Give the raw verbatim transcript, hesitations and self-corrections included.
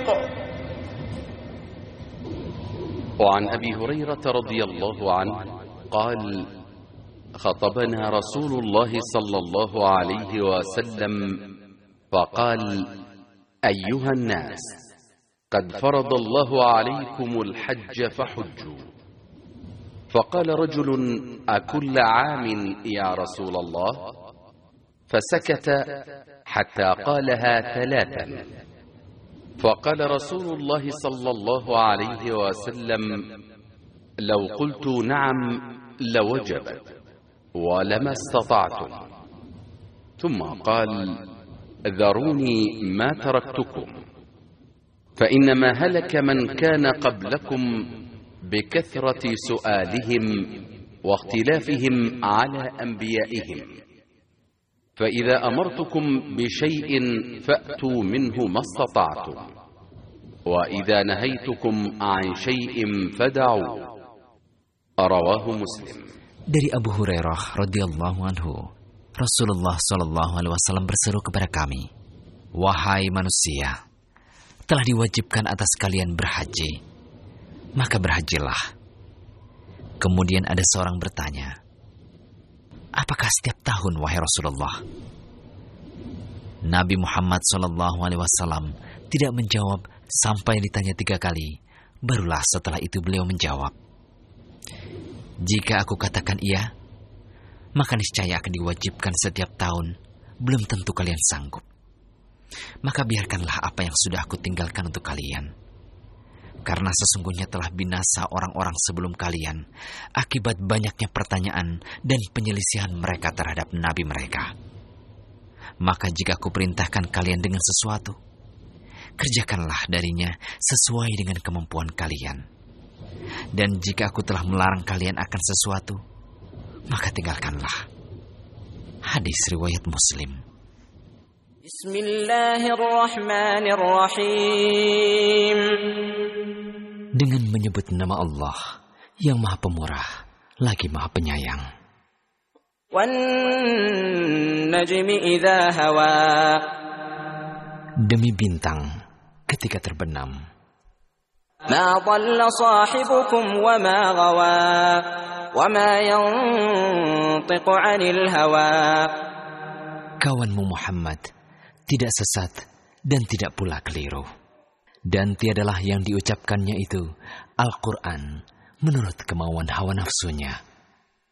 وعن أبي هريرة رضي الله عنه قال خطبنا رسول الله صلى الله عليه وسلم فقال أيها الناس قد فرض الله عليكم الحج فحجوا فقال رجل أكل عام يا رسول الله فسكت حتى قالها ثلاثا فقال رسول الله صلى الله عليه وسلم لو قلت نعم لوجبت ولما استطعتم ثم قال ذروني ما تركتكم فإنما هلك من كان قبلكم بكثرة سؤالهم واختلافهم على أنبيائهم فإذا أمرتكم بشيء فأتوا منه ما استطعتم وإذا نهيتكم عن شيء فدعوا رواه مسلم. Dari Abu Hurairah radhiyallahu anhu, Rasulullah shallallahu alaihi wasallam berseru kepada kami, wahai manusia, telah diwajibkan atas kalian berhaji, maka berhajilah. Kemudian ada seorang bertanya, apakah setiap tahun wahai Rasulullah? Nabi Muhammad shallallahu alaihi wasallam tidak menjawab sampai ditanya tiga kali. Barulah setelah itu beliau menjawab, jika aku katakan iya, maka niscaya akan diwajibkan setiap tahun. Belum tentu kalian sanggup. Maka biarkanlah apa yang sudah aku tinggalkan untuk kalian. Karena sesungguhnya telah binasa orang-orang sebelum kalian akibat banyaknya pertanyaan dan penyelisihan mereka terhadap nabi mereka. Maka jika aku perintahkan kalian dengan sesuatu, kerjakanlah darinya sesuai dengan kemampuan kalian. Dan jika aku telah melarang kalian akan sesuatu, maka tinggalkanlah. Hadis riwayat Muslim. Bismillahirrahmanirrahim. Dengan menyebut nama Allah yang Maha Pemurah lagi Maha Penyayang. Wan najmi idza hawa. Demi bintang ketika terbenam. Ma dhalla sahibukum wa ma ghawa wa ma yantiqu 'anil hawa. Kawanmu Muhammad tidak sesat dan tidak pula keliru. Dan tiadalah yang diucapkannya itu Al-Quran menurut kemauan hawa nafsunya.